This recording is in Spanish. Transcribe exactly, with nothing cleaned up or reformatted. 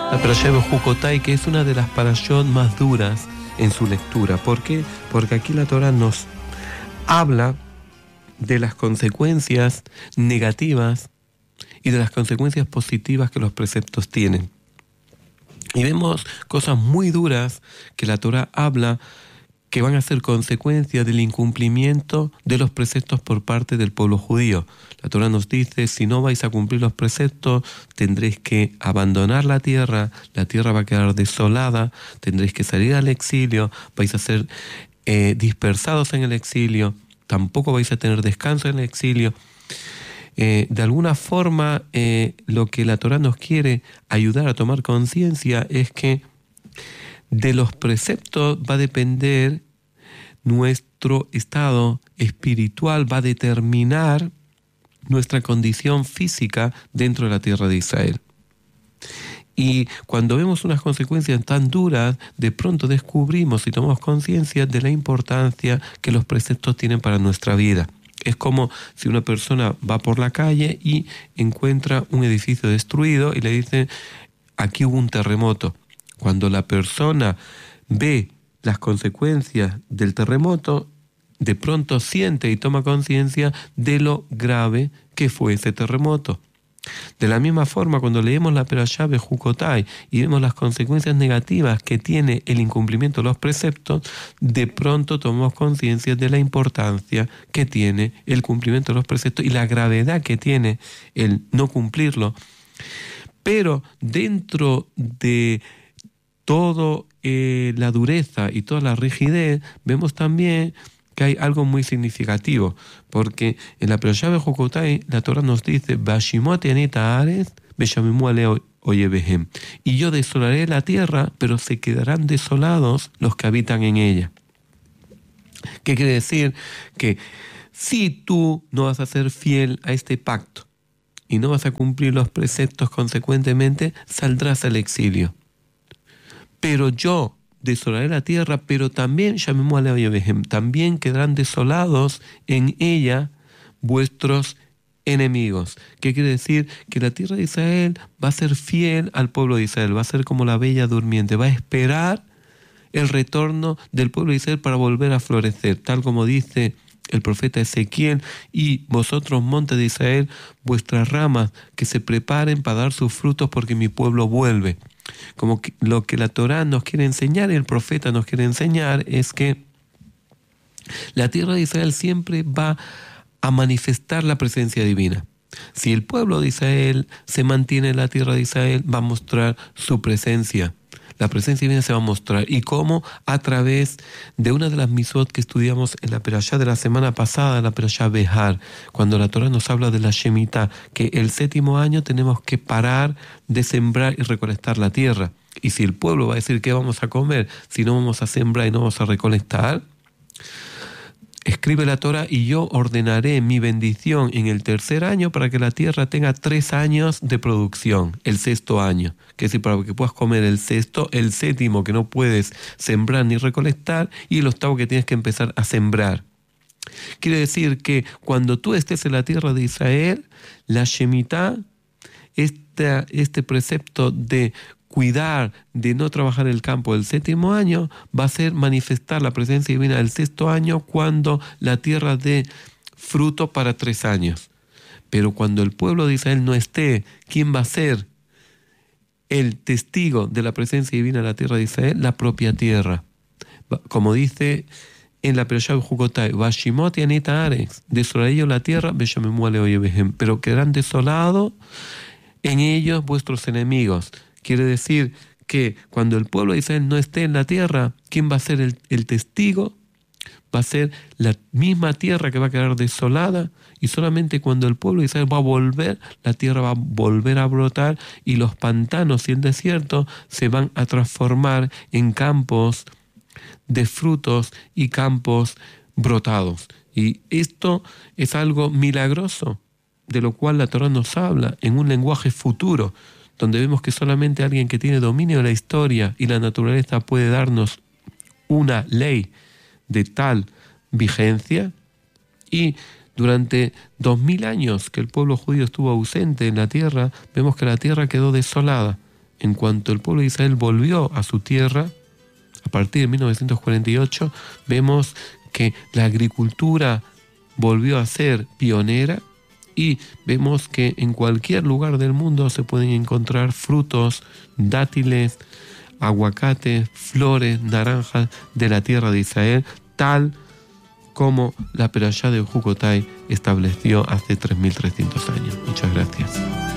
la Perashá Bejucotai, que es una de las parashot más duras en su lectura. ¿Por qué? Porque aquí la Torah nos habla de las consecuencias negativas y de las consecuencias positivas que los preceptos tienen. Y vemos cosas muy duras que la Torah habla que van a ser consecuencia del incumplimiento de los preceptos por parte del pueblo judío. La Torah nos dice, si no vais a cumplir los preceptos, tendréis que abandonar la tierra, la tierra va a quedar desolada, tendréis que salir al exilio, vais a ser eh, dispersados en el exilio, tampoco vais a tener descanso en el exilio. Eh, de alguna forma, eh, lo que la Torah nos quiere ayudar a tomar conciencia es que de los preceptos va a depender nuestro estado espiritual, va a determinar nuestra condición física dentro de la tierra de Israel. Y cuando vemos unas consecuencias tan duras, de pronto descubrimos y tomamos conciencia de la importancia que los preceptos tienen para nuestra vida. Es como si una persona va por la calle y encuentra un edificio destruido y le dicen, aquí hubo un terremoto. Cuando la persona ve las consecuencias del terremoto, de pronto siente y toma conciencia de lo grave que fue ese terremoto. De la misma forma, cuando leemos la Perashá Bejucotai y vemos las consecuencias negativas que tiene el incumplimiento de los preceptos, de pronto tomamos conciencia de la importancia que tiene el cumplimiento de los preceptos y la gravedad que tiene el no cumplirlo. Pero dentro de toda eh, la dureza y toda la rigidez, vemos también que hay algo muy significativo, porque en la Perashá Bejucotai la Torah nos dice, Bashimot yanita ares, beshamimu aleo oyebehem, y yo desolaré la tierra, pero se quedarán desolados los que habitan en ella. ¿Qué quiere decir? Que si tú no vas a ser fiel a este pacto y no vas a cumplir los preceptos consecuentemente, saldrás al exilio. Pero yo desolaré la tierra, pero también también quedarán desolados en ella vuestros enemigos. ¿Qué quiere decir? Que la tierra de Israel va a ser fiel al pueblo de Israel, va a ser como la bella durmiente, va a esperar el retorno del pueblo de Israel para volver a florecer, tal como dice el profeta Ezequiel, y vosotros, montes de Israel, vuestras ramas, que se preparen para dar sus frutos porque mi pueblo vuelve. Como que lo que la Torá nos quiere enseñar, el profeta nos quiere enseñar, es que la tierra de Israel siempre va a manifestar la presencia divina. Si el pueblo de Israel se mantiene en la tierra de Israel, va a mostrar su presencia. La presencia divina se va a mostrar. ¿Y cómo? A través de una de las misot que estudiamos en la Perashá de la semana pasada, la Perashá Behar, cuando la Torah nos habla de la Shemitah, que el séptimo año tenemos que parar de sembrar y recolectar la tierra. Y si el pueblo va a decir qué vamos a comer, si no vamos a sembrar y no vamos a recolectar, escribe la Torah, y yo ordenaré mi bendición en el tercer año para que la tierra tenga tres años de producción, el sexto año. Que es decir, para que puedas comer el sexto, el séptimo que no puedes sembrar ni recolectar, y el octavo que tienes que empezar a sembrar. Quiere decir que cuando tú estés en la tierra de Israel, la Shemitah, este, este precepto de cuidar, de no trabajar el campo del séptimo año, va a ser manifestar la presencia divina del sexto año cuando la tierra dé fruto para tres años. Pero cuando el pueblo de Israel no esté, ¿quién va a ser el testigo de la presencia divina en la tierra de Israel? La propia tierra. Como dice en la Perashá Bejucotai, Bashimot yanita ares, desolaré yo la tierra, beshamimu aleo oyebehem, pero quedarán desolados en ellos vuestros enemigos. Quiere decir que cuando el pueblo de Israel no esté en la tierra, ¿quién va a ser el, el testigo? Va a ser la misma tierra que va a quedar desolada, y solamente cuando el pueblo de Israel va a volver, la tierra va a volver a brotar, y los pantanos y el desierto se van a transformar en campos de frutos y campos brotados. Y esto es algo milagroso, de lo cual la Torah nos habla en un lenguaje futuro, donde vemos que solamente alguien que tiene dominio de la historia y la naturaleza puede darnos una ley de tal vigencia. Y durante dos mil años que el pueblo judío estuvo ausente en la tierra, vemos que la tierra quedó desolada. en cuanto el pueblo de Israel volvió a su tierra, a partir de mil novecientos cuarenta y ocho, vemos que la agricultura volvió a ser pionera y vemos que en cualquier lugar del mundo se pueden encontrar frutos, dátiles, aguacates, flores, naranjas de la tierra de Israel, tal como la Perashá de Jukotay estableció hace tres mil trescientos años. Muchas gracias.